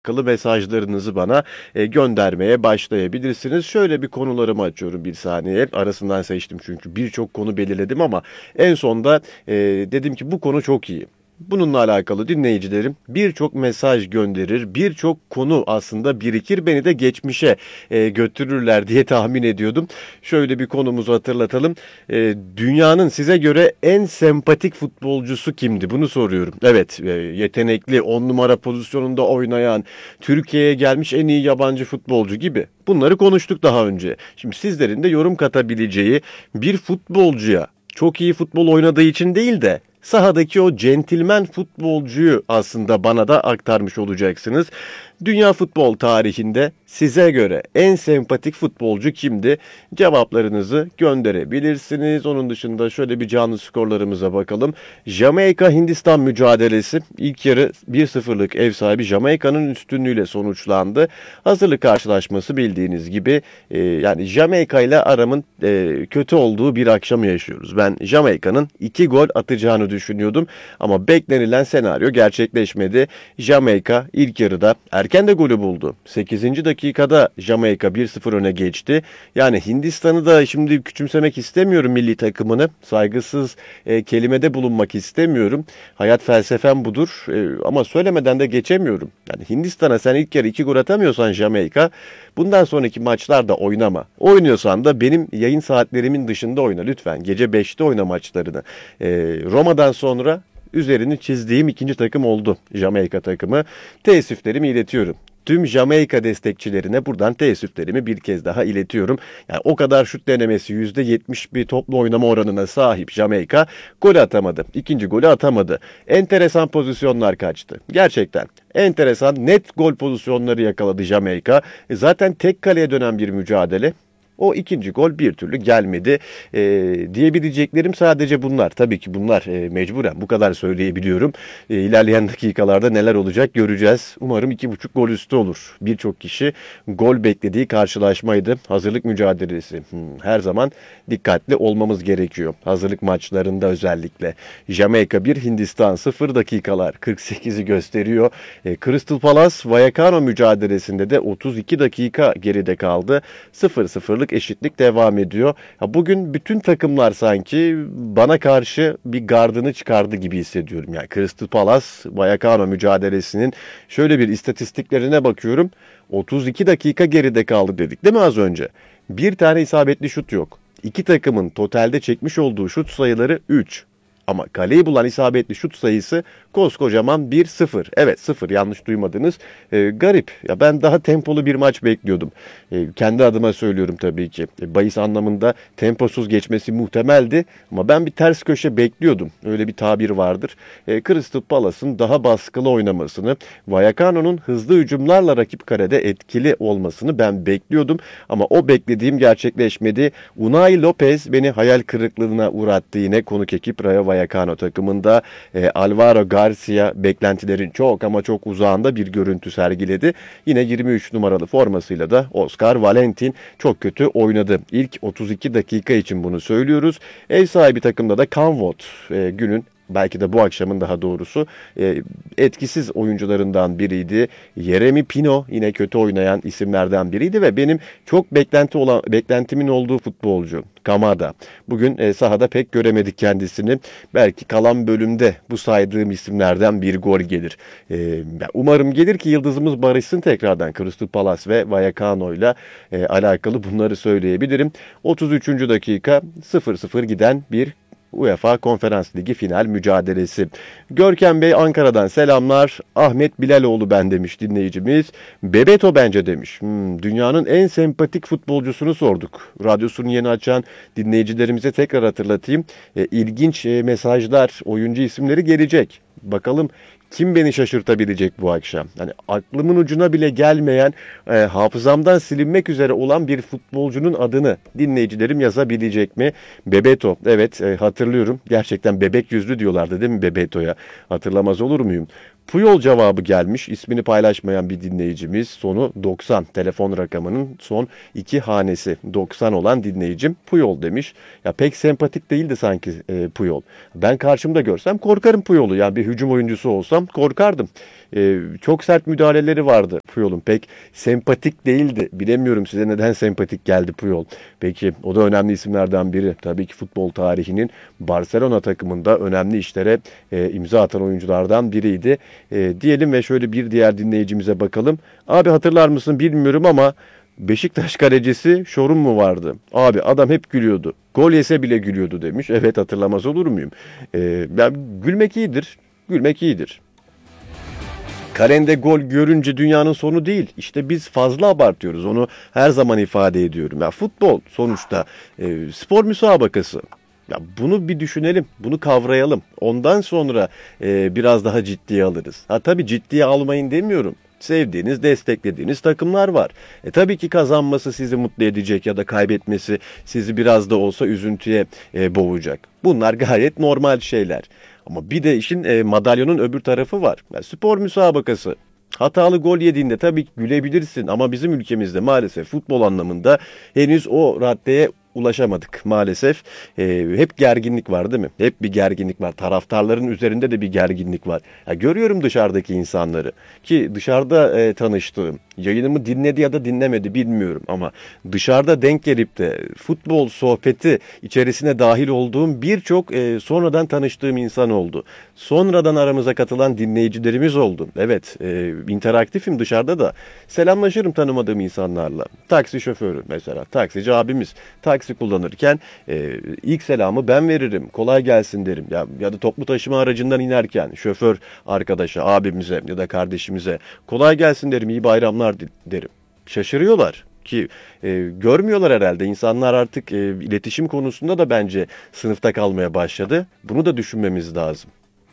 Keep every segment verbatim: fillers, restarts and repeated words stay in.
alakalı mesajlarınızı bana e, göndermeye başlayabilirsiniz. Şöyle bir konularımı açıyorum bir saniye. Arasından seçtim çünkü birçok konu belirledim ama en sonda e, dedim ki bu konu çok iyi. Bununla alakalı dinleyicilerim birçok mesaj gönderir, birçok konu aslında birikir, beni de geçmişe e, götürürler diye tahmin ediyordum. Şöyle bir konumuzu hatırlatalım. E, dünyanın size göre en sempatik futbolcusu kimdi? Bunu soruyorum. Evet, e, yetenekli, on numara pozisyonunda oynayan, Türkiye'ye gelmiş en iyi yabancı futbolcu gibi. Bunları konuştuk daha önce. Şimdi sizlerin de yorum katabileceği bir futbolcuya çok iyi futbol oynadığı için değil de sahadaki o centilmen futbolcuyu aslında bana da aktarmış olacaksınız. Dünya futbol tarihinde size göre en sempatik futbolcu kimdi? Cevaplarınızı gönderebilirsiniz. Onun dışında şöyle bir canlı skorlarımıza bakalım. Jamaika-Hindistan mücadelesi ilk yarı bir sıfırlık ev sahibi Jamaika'nın üstünlüğüyle sonuçlandı. Hazırlık karşılaşması bildiğiniz gibi e, yani Jamaika ile aramın e, kötü olduğu bir akşamı yaşıyoruz. Ben Jamaika'nın iki gol atacağını düşünüyordum ama beklenilen senaryo gerçekleşmedi. Jamaika ilk yarıda erken de golü buldu. sekizinci dakikada Jamaika bir sıfır öne geçti. Yani Hindistan'ı da şimdi küçümsemek istemiyorum, milli takımını. Saygısız e, kelimede bulunmak istemiyorum. Hayat felsefem budur. E, ama söylemeden de geçemiyorum. Yani Hindistan'a sen ilk yarı iki gol atamıyorsan Jamaika, bundan sonraki maçlarda oynama. Oynuyorsan da benim yayın saatlerimin dışında oyna lütfen. Gece beşte oyna maçlarını. E, Roma'dan sonra üzerini çizdiğim ikinci takım oldu Jamaika takımı. Teessüflerimi iletiyorum. Tüm Jamaika destekçilerine buradan teessüflerimi bir kez daha iletiyorum. Yani o kadar şut denemesi, yüzde yetmiş bir toplu oynama oranına sahip Jamaika gol atamadı. İkinci golü atamadı. Enteresan pozisyonlar kaçtı. Gerçekten enteresan net gol pozisyonları yakaladı Jamaika. E zaten tek kaleye dönen bir mücadele. O ikinci gol bir türlü gelmedi. E, diyebileceklerim sadece bunlar. Tabii ki bunlar e, mecburen bu kadar söyleyebiliyorum. E, ilerleyen dakikalarda neler olacak göreceğiz. Umarım iki buçuk gol üstü olur. Birçok kişi gol beklediği karşılaşmaydı. Hazırlık mücadelesi. Hmm, her zaman dikkatli olmamız gerekiyor. Hazırlık maçlarında özellikle. Jamaika bir, Hindistan sıfır, dakikalar kırk sekizi gösteriyor. E, Crystal Palace Vallecano mücadelesinde de otuz iki dakika geride kaldı. sıfır sıfırlık eşitlik devam ediyor. Ya bugün bütün takımlar sanki bana karşı bir gardını çıkardı gibi hissediyorum. Yani Crystal Palace Vallecano mücadelesinin şöyle bir istatistiklerine bakıyorum. otuz iki dakika geride kaldı dedik değil mi az önce? Bir tane isabetli şut yok. İki takımın totalde çekmiş olduğu şut sayıları üç. Ama kaleyi bulan isabetli şut sayısı koskocaman bir sıfır. Evet, sıfır, yanlış duymadınız. Ee, garip. Ya ben daha tempolu bir maç bekliyordum. Ee, kendi adıma söylüyorum tabii ki. E, bahis anlamında temposuz geçmesi muhtemeldi. Ama ben bir ters köşe bekliyordum. Öyle bir tabir vardır. E, Crystal Palace'ın daha baskılı oynamasını, Vallecano'nun hızlı hücumlarla rakip karede etkili olmasını ben bekliyordum. Ama o beklediğim gerçekleşmedi. Unai Lopez beni hayal kırıklığına uğrattı yine konuk ekip Rayo Vallecano takımında. E, Alvaro Garcia beklentilerin çok ama çok uzağında bir görüntü sergiledi. Yine yirmi üç numaralı formasıyla da Oscar Valentin çok kötü oynadı. İlk otuz iki dakika için bunu söylüyoruz. Ev sahibi takımda da Kanvot e, günün, belki de bu akşamın daha doğrusu e, etkisiz oyuncularından biriydi. Yeremy Pino yine kötü oynayan isimlerden biriydi ve benim çok beklenti olan beklentimin olduğu futbolcu Kamada. Bugün e, sahada pek göremedik kendisini. Belki kalan bölümde bu saydığım isimlerden bir gol gelir. E, umarım gelir ki yıldızımız barışsın tekrardan. Crystal Palace ve Vallecano ile e, alakalı bunları söyleyebilirim. otuz üçüncü dakika sıfır sıfır giden bir UEFA Konferans Ligi final mücadelesi. Görkem Bey Ankara'dan selamlar. Ahmet Bilaloğlu ben demiş dinleyicimiz. Bebeto bence demiş. Hmm, dünyanın en sempatik futbolcusunu sorduk. Radyosunu yeni açan dinleyicilerimize tekrar hatırlatayım. E, ilginç e, mesajlar, oyuncu isimleri gelecek. Bakalım kim beni şaşırtabilecek bu akşam? Hani aklımın ucuna bile gelmeyen, e, hafızamdan silinmek üzere olan bir futbolcunun adını dinleyicilerim yazabilecek mi? Bebeto. Evet, e, hatırlıyorum. Gerçekten bebek yüzlü diyorlardı değil mi Bebeto'ya? Hatırlamaz olur muyum? Puyol cevabı gelmiş. İsmini paylaşmayan bir dinleyicimiz. Sonu doksan. Telefon rakamının son iki hanesi doksan olan dinleyicim Puyol demiş. Ya pek sempatik değildi sanki e, Puyol. Ben karşımda görsem korkarım Puyol'u. Yani bir hücum oyuncusu olsam korkardım. E, çok sert müdahaleleri vardı Puyol'un. Pek sempatik değildi. Bilemiyorum size neden sempatik geldi Puyol. Peki o da önemli isimlerden biri. Tabii ki futbol tarihinin Barcelona takımında önemli işlere e, imza atan oyunculardan biriydi. E, diyelim ve şöyle bir diğer dinleyicimize bakalım. Abi hatırlar mısın bilmiyorum ama Beşiktaş kalecisi Şorun mu vardı? Abi adam hep gülüyordu. Gol yese bile gülüyordu demiş. Evet, hatırlamaz olur muyum? E, ben, gülmek iyidir. Gülmek iyidir. Kalende gol görünce dünyanın sonu değil. İşte biz fazla abartıyoruz. Onu her zaman ifade ediyorum. Ya futbol sonuçta e, spor müsabakası. Ya bunu bir düşünelim, bunu kavrayalım. Ondan sonra e, biraz daha ciddiye alırız. Ha tabii ciddiye almayın demiyorum. Sevdiğiniz, desteklediğiniz takımlar var. E tabii ki kazanması sizi mutlu edecek ya da kaybetmesi sizi biraz da olsa üzüntüye e, boğacak. Bunlar gayet normal şeyler. Ama bir de işin e, madalyonun öbür tarafı var. Yani spor müsabakası. Hatalı gol yediğinde tabii ki gülebilirsin ama bizim ülkemizde maalesef futbol anlamında henüz o raddeye ulaşamadık maalesef. Ee, hep gerginlik var değil mi? Hep bir gerginlik var. Taraftarların üzerinde de bir gerginlik var. Ya görüyorum dışarıdaki insanları ki dışarıda e, tanıştığım, yayınımı dinledi ya da dinlemedi bilmiyorum ama dışarıda denk gelip de futbol sohbeti içerisine dahil olduğum birçok e, sonradan tanıştığım insan oldu. Sonradan aramıza katılan dinleyicilerimiz oldu. Evet, e, interaktifim dışarıda da. Selamlaşırım tanımadığım insanlarla. Taksi şoförü mesela, taksici abimiz. Taksi kullanırken e, ilk selamı ben veririm. Kolay gelsin derim. Ya, ya da toplu taşıma aracından inerken şoför arkadaşa, abimize ya da kardeşimize kolay gelsin derim, iyi bayramlar derim. Şaşırıyorlar ki e, görmüyorlar herhalde. İnsanlar artık e, iletişim konusunda da bence sınıfta kalmaya başladı. Bunu da düşünmemiz lazım.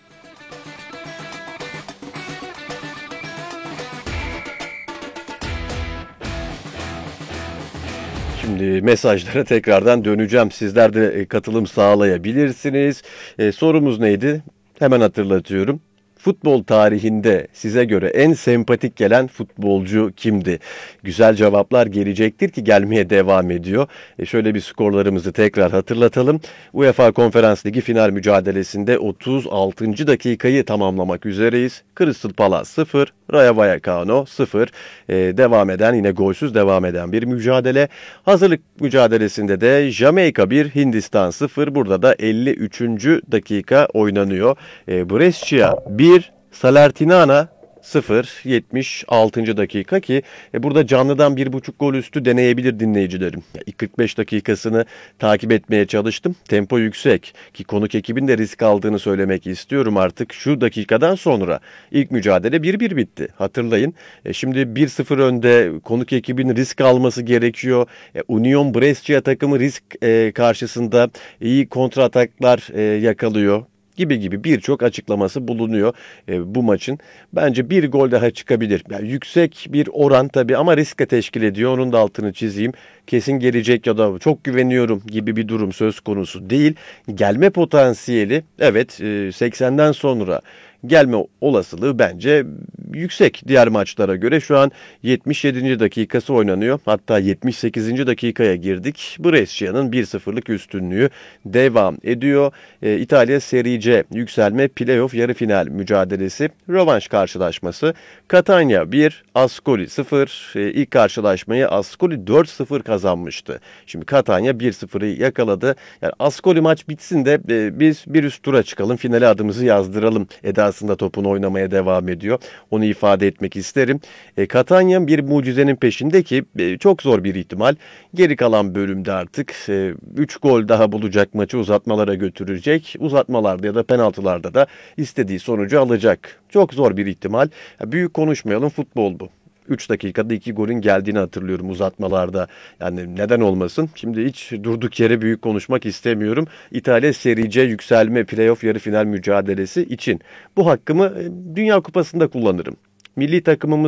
Şimdi mesajlara tekrardan döneceğim. Sizler de e, katılım sağlayabilirsiniz. E, sorumuz neydi? Hemen hatırlatıyorum. Futbol tarihinde size göre en sempatik gelen futbolcu kimdi? Güzel cevaplar gelecektir ki gelmeye devam ediyor. E şöyle bir skorlarımızı tekrar hatırlatalım. UEFA Konferans Ligi final mücadelesinde otuz altıncı dakikayı tamamlamak üzereyiz. Crystal Palace sıfır, Rayo Vallecano sıfır. E, devam eden, yine golsüz devam eden bir mücadele. Hazırlık mücadelesinde de Jamaika bir, Hindistan sıfır. Burada da elli üçüncü dakika oynanıyor. E, Brescia bir, Salernitana sıfır, yetmiş altıncı dakika ki e, burada canlıdan bir buçuk gol üstü deneyebilir dinleyicilerim. İlk kırk beş dakikasını takip etmeye çalıştım. Tempo yüksek ki konuk ekibin de risk aldığını söylemek istiyorum artık. Şu dakikadan sonra ilk mücadele bir bir bitti. Hatırlayın. E, şimdi bir sıfır önde, konuk ekibin risk alması gerekiyor. E, Union Brescia takımı risk e, karşısında iyi kontrataklar e, yakalıyor gibi gibi birçok açıklaması bulunuyor e, bu maçın. Bence bir gol daha çıkabilir. Yani yüksek bir oran tabii ama riske teşkil ediyor. Onun da altını çizeyim. Kesin gelecek ya da çok güveniyorum gibi bir durum söz konusu değil. Gelme potansiyeli evet e, seksenden sonra gelme olasılığı bence yüksek diğer maçlara göre. Şu an yetmiş yedinci dakikası oynanıyor. Hatta yetmiş sekizinci dakikaya girdik. Brescia'nın bir sıfırlık üstünlüğü devam ediyor. E, İtalya Serie C yükselme playoff yarı final mücadelesi. Rövanş karşılaşması. Catania bir, Ascoli sıfır. E, ilk karşılaşmayı Ascoli dört sıfır kazanmıştı. Şimdi Catania bir sıfırı yakaladı. Yani Ascoli maç bitsin de e, biz bir üst tura çıkalım. Finale adımızı yazdıralım edasında topunu oynamaya devam ediyor. Onu ifade etmek isterim. E, Catania bir mucizenin peşinde ki e, çok zor bir ihtimal. Geri kalan bölümde artık üç e, gol daha bulacak, maçı uzatmalara götürecek. Uzatmalarda ya da penaltılarda da istediği sonucu alacak. Çok zor bir ihtimal. Büyük konuşmayalım, futbol bu. üç dakikada iki golün geldiğini hatırlıyorum uzatmalarda. Yani neden olmasın? Şimdi hiç durduk yere büyük konuşmak istemiyorum. İtalya Serie C yükselme playoff yarı final mücadelesi için. Bu hakkımı Dünya Kupası'nda kullanırım. Milli takımımız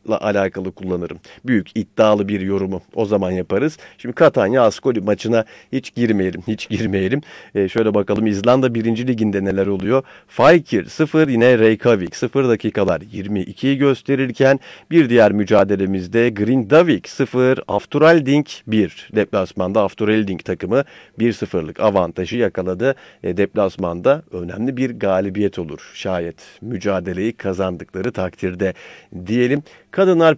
maçla alakalı kullanırım. Büyük iddialı bir yorumu o zaman yaparız. Şimdi Catania Ascoli maçına hiç girmeyelim. Hiç girmeyelim. E, şöyle bakalım İzlanda birinci liginde neler oluyor. Faykir sıfır, yine Reykjavik sıfır dakikalar yirmi ikiyi gösterirken bir diğer mücadelemizde Grindavik sıfır, Afturalding bir. Deplasmanda Afturalding takımı bir sıfırlık avantajı yakaladı. E, deplasmanda önemli bir galibiyet olur şayet mücadeleyi kazandıkları takdirde diyelim. Kadınlar